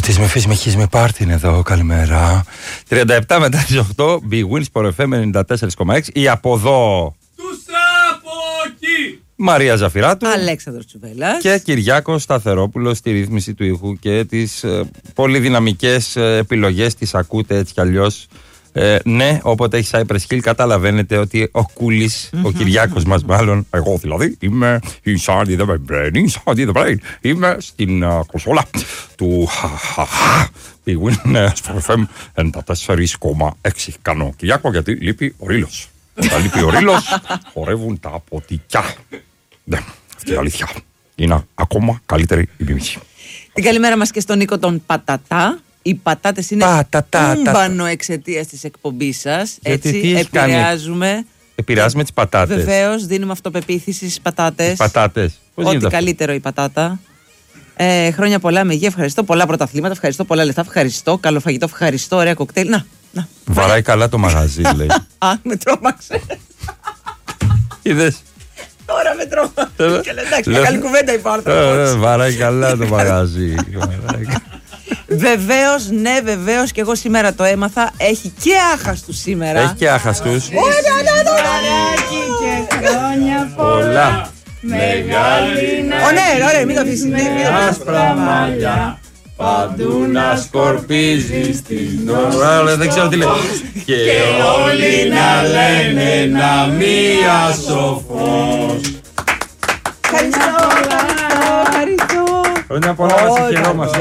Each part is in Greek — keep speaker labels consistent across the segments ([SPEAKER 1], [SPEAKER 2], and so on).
[SPEAKER 1] Φωτίσμε, φύσμε, χίσμε, πάρτι είναι εδώ, καλημέρα. 37 μετά τις 8, Big Wins, Sport FM 94,6. Η από εδώ
[SPEAKER 2] τους από εκεί
[SPEAKER 1] Μαρία Ζαφυράτου,
[SPEAKER 3] Αλέξανδρος Τσουβέλλας
[SPEAKER 1] και Κυριάκος Σταθερόπουλος στη ρύθμιση του ήχου και τις πολύ δυναμικές επιλογές τις ακούτε έτσι κι αλλιώς. Ναι, όποτε έχει Cypress Hill καταλαβαίνετε ότι ο Κούλης, ο Κυριάκος μας μάλλον, εγώ δηλαδή, είμαι inside the brain, είμαι στην κονσόλα του Big Win Sport FM 94,6. Κάνω Κυριάκο γιατί λείπει ο Ρήλος. Όταν λείπει ο Ρήλος, χορεύουν τα ποτικιά. Ναι, αυτή η αλήθεια. Είναι ακόμα καλύτερη η μίμηση.
[SPEAKER 3] Την καλημέρα μας και στον Νίκο τον Πατατά. Οι πατάτες είναι τούμπανο εξαιτίας της εκπομπής σας. Έτσι, επηρεάζουμε
[SPEAKER 1] τις πατάτες.
[SPEAKER 3] Βεβαίως, δίνουμε αυτοπεποίθηση στις πατάτες.
[SPEAKER 1] Πατάτες.
[SPEAKER 3] Ό,τι καλύτερο η πατάτα. Χρόνια πολλά, με υγεία, ευχαριστώ. Πολλά πρωταθλήματα, ευχαριστώ. Πολλά λεφτά, ευχαριστώ. Καλό φαγητό, ευχαριστώ. Ωραία κοκτέιλ. Να.
[SPEAKER 1] Βαράει καλά το μαγαζί, λέει.
[SPEAKER 3] Α, με τρόμαξε.
[SPEAKER 1] Είδες.
[SPEAKER 3] Τώρα με τρόμαξε. Εντάξει, καλή κουβέντα υπάρχει.
[SPEAKER 1] Βαράει καλά το μαγαζί.
[SPEAKER 3] Βεβαίως, ναι, βεβαίως, και εγώ σήμερα το έμαθα. Έχει και άχαστους σήμερα.
[SPEAKER 1] Έχει και άχαστους.
[SPEAKER 2] Χαράκι και χρόνια πολλά. Μεγάλη να
[SPEAKER 3] ναι, ωραία, μην το αφήσεις.
[SPEAKER 2] άσπρα μαλλιά. Παντού να σκορπίζει στην ώρα.
[SPEAKER 1] Δεν ξέρω τι λέει.
[SPEAKER 2] Και όλοι να λένε να μία σοφός.
[SPEAKER 3] Ευχαριστώ.
[SPEAKER 1] Χρόνια πολλά, μας χαιρόμαστε.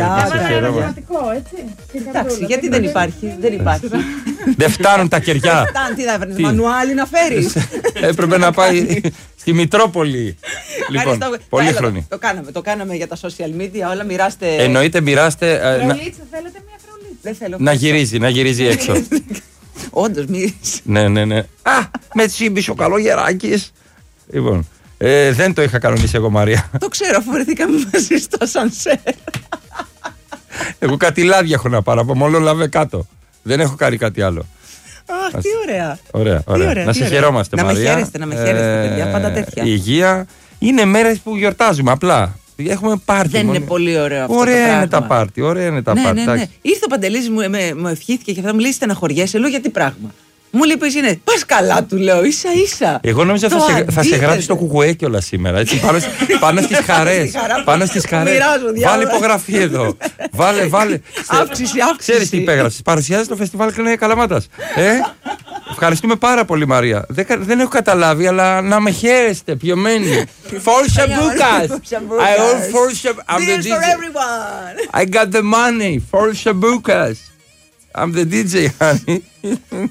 [SPEAKER 3] Εντάξει, γιατί δεν υπάρχει.
[SPEAKER 1] Δεν φτάνουν τα κεριά.
[SPEAKER 3] Τι θα έφερνες, μανουάλι να φέρεις.
[SPEAKER 1] Έπρεπε να πάει στη Μητρόπολη. Λοιπόν, πολύχρονη.
[SPEAKER 3] Το κάναμε για τα social media, όλα μοιράστε.
[SPEAKER 1] Εννοείται μοιράστε.
[SPEAKER 2] Φρολίτσα, θέλετε μια φρολίτσα?
[SPEAKER 3] Δεν θέλω.
[SPEAKER 1] Να γυρίζει έξω.
[SPEAKER 3] Όντως μύρισε.
[SPEAKER 1] Ναι. Α, με τσίμπησε ο Καλογεράκης. Λοιπόν, δεν το είχα κανονίσει εγώ, Μαρία.
[SPEAKER 3] Το ξέρω, αφού βρεθήκαμε μαζί στο σανσέρ.
[SPEAKER 1] Εγώ κάτι λάδια έχω να πάρω από μόνο λαβέ κάτω. Δεν έχω κάνει κάτι άλλο.
[SPEAKER 3] Αχ, τι ωραία.
[SPEAKER 1] Ωραία. Να σε χαιρόμαστε, Μαρία.
[SPEAKER 3] Να με χαίρεστε, παιδιά, πάντα τέτοια.
[SPEAKER 1] Υγεία. Είναι μέρες που γιορτάζουμε απλά. Έχουμε πάρτι.
[SPEAKER 3] Δεν είναι πολύ ωραίο αυτό.
[SPEAKER 1] Ωραία είναι τα πάρτι.
[SPEAKER 3] Ναι. Ήρθε ο Παντελής μου ευχήθηκε και αυτά, μου λέει στεναχωριέσαι. Λέω γιατί πράγμα. Μου λέει πως είναι. Πας καλά, του λέω, ίσα-ίσα.
[SPEAKER 1] Εγώ νόμιζα θα σε γράψει το κουκουέ κιόλας σήμερα. Έτσι, πάνω στις χαρές. Βάλε υπογραφή εδώ. Βάλε.
[SPEAKER 3] Αύξηση.
[SPEAKER 1] Ξέρεις τι υπέγραψες? Παρουσιάζει το φεστιβάλ Κλενέ Καλαμάτας. Ευχαριστούμε πάρα πολύ, Μαρία. Δεν έχω καταλάβει, αλλά να με χαίρεστε, πιωμένοι. Φόρσα Μπούκας.
[SPEAKER 3] Beers for everyone.
[SPEAKER 1] I got the money. Φόρσα Μπούκας. I'm the DJ, honey.